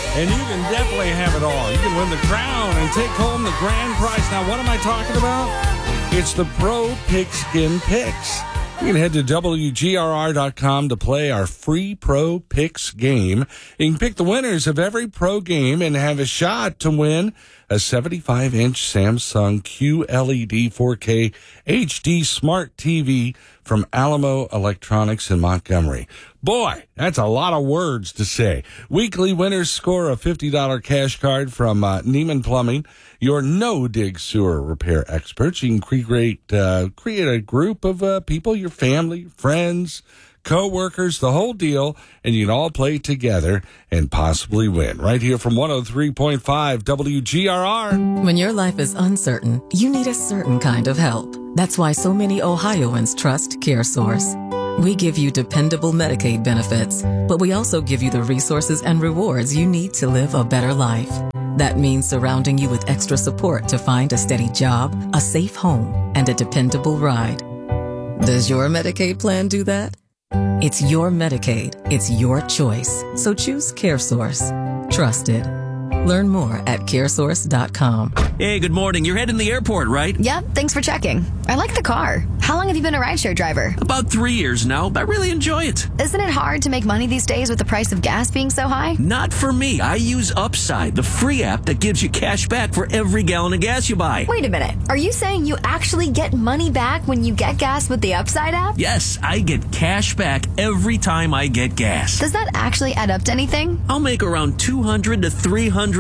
And you can definitely have it all. You can win the crown and take home the grand prize. Now, what am I talking about? It's the Pro Pigskin Picks. You can head to WGRR.com to play our free Pro Picks game. You can pick the winners of every pro game and have a shot to win a 75-inch Samsung QLED 4K HD Smart TV from Alamo Electronics in Montgomery. Boy, that's a lot of words to say. Weekly winners score a $50 cash card from Neiman Plumbing, your no-dig sewer repair experts. You can create a group of people, your family, friends, co-workers, the whole deal, and you can all play together and possibly win. Right here from 103.5 WGRR. When your life is uncertain, you need a certain kind of help. That's why so many Ohioans trust CareSource. We give you dependable Medicaid benefits, but we also give you the resources and rewards you need to live a better life. That means surrounding you with extra support to find a steady job, a safe home, and a dependable ride. Does your Medicaid plan do that? It's your Medicaid. It's your choice. So choose CareSource. Trusted. Learn more at caresource.com. Hey, good morning. You're heading to the airport, right? Yep, thanks for checking. I like the car. How long have you been a rideshare driver? About 3 years now. I really enjoy it. Isn't it hard to make money these days with the price of gas being so high? Not for me. I use Upside, the free app that gives you cash back for every gallon of gas you buy. Wait a minute. Are you saying you actually get money back when you get gas with the Upside app? Yes, I get cash back every time I get gas. Does that actually add up to anything? I'll make around $200 to $300.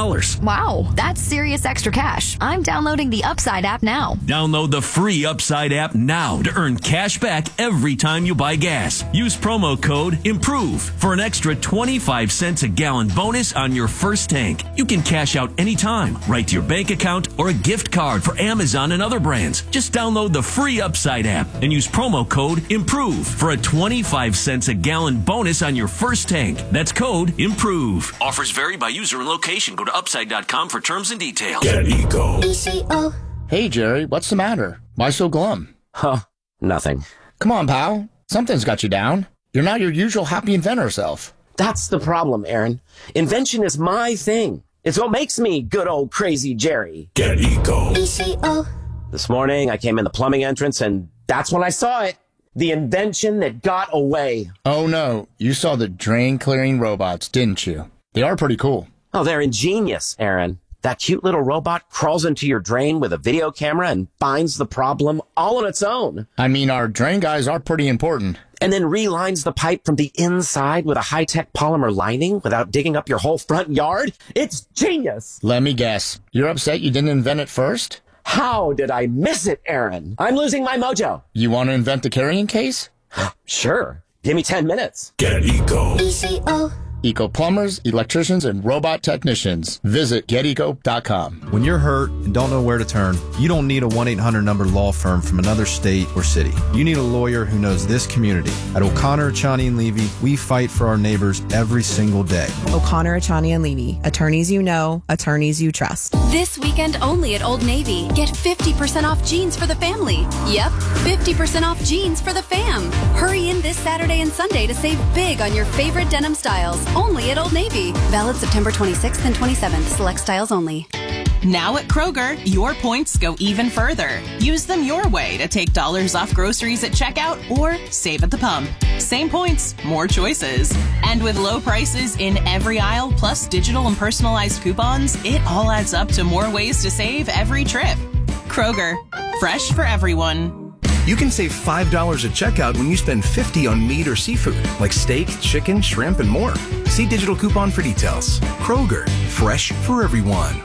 Wow, that's serious extra cash. I'm downloading the Upside app now. Download the free Upside app now to earn cash back every time you buy gas. Use promo code IMPROVE for an extra 25 cents a gallon bonus on your first tank. You can cash out anytime, right to your bank account or a gift card for Amazon and other brands. Just download the free Upside app and use promo code IMPROVE for a 25 cents a gallon bonus on your first tank. That's code IMPROVE. Offers vary by user and location. Go to Upside.com for terms and details. Get Eco. ECO. Hey, Jerry, what's the matter? Why so glum? Huh, nothing. Come on, pal. Something's got you down. You're not your usual happy inventor self. That's the problem, Aaron. Invention is my thing. It's what makes me good old crazy Jerry. Get Eco. ECO. This morning, I came in the plumbing entrance, and that's when I saw it. The invention that got away. Oh, no. You saw the drain-clearing robots, didn't you? They are pretty cool. Oh, they're ingenious, Aaron. That cute little robot crawls into your drain with a video camera and finds the problem all on its own. I mean, our drain guys are pretty important. And then relines the pipe from the inside with a high-tech polymer lining without digging up your whole front yard. It's genius. Let me guess. You're upset you didn't invent it first? How did I miss it, Aaron? I'm losing my mojo. You want to invent the carrying case? Sure. Give me 10 minutes. Get Eco. ECO. Eco plumbers, electricians, and robot technicians. Visit GetEco.com. When you're hurt and don't know where to turn, you don't need a 1-800 number law firm from another state or city. You need a lawyer who knows this community. At O'Connor, Achani & Levy, we fight for our neighbors every single day. O'Connor, Achani & Levy. Attorneys you know, attorneys you trust. This weekend only at Old Navy. Get 50% off jeans for the family. Yep, 50% off jeans for the fam. Hurry in this Saturday and Sunday to save big on your favorite denim styles. Only at Old Navy. Valid September 26th and 27th. Select styles only. Now at Kroger, your points go even further. Use them your way to take dollars off groceries at checkout or save at the pump. Same points, more choices. And with low prices in every aisle, plus digital and personalized coupons, it all adds up to more ways to save every trip. Kroger, fresh for everyone. You can save $5 at checkout when you spend $50 on meat or seafood, like steak, chicken, shrimp, and more. See digital coupon for details. Kroger, fresh for everyone.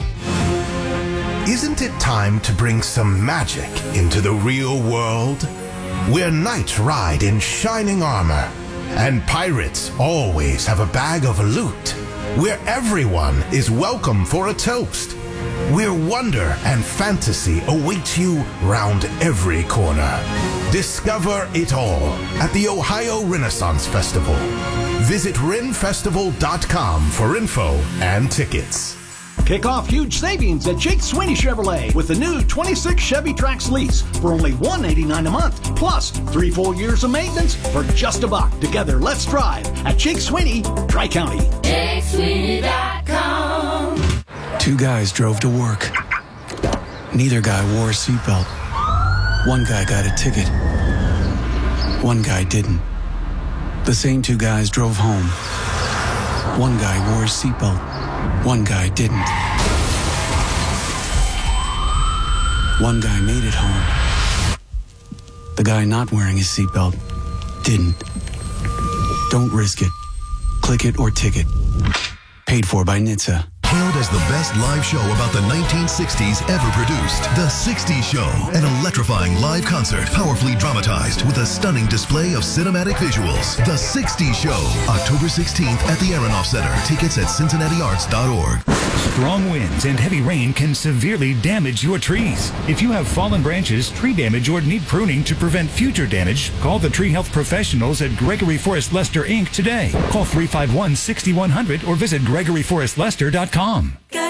Isn't it time to bring some magic into the real world? Where knights ride in shining armor, and pirates always have a bag of loot. Where everyone is welcome for a toast. Where wonder and fantasy awaits you round every corner. Discover it all at the Ohio Renaissance Festival. Visit renfestival.com for info and tickets. Kick off huge savings at Jake Sweeney Chevrolet with the new 26 Chevy Trax lease for only $189 a month, plus 3 full years of maintenance for just $1. Together, let's drive at Jake Sweeney, Tri-County. JakeSweeney.com. Two guys drove to work. Neither guy wore a seatbelt. One guy got a ticket. One guy didn't. The same two guys drove home. One guy wore a seatbelt. One guy didn't. One guy made it home. The guy not wearing his seatbelt didn't. Don't risk it. Click it or ticket. Paid for by NHTSA. Hailed as the best live show about the 1960s ever produced, The 60s Show, an electrifying live concert powerfully dramatized with a stunning display of cinematic visuals. The 60s Show, October 16th at the Aronoff Center. Tickets at CincinnatiArts.org. Strong winds and heavy rain can severely damage your trees. If you have fallen branches, tree damage, or need pruning to prevent future damage, call the tree health professionals at Gregory Forest Lester Inc. today. Call 351-6100 or visit GregoryForestLester.com.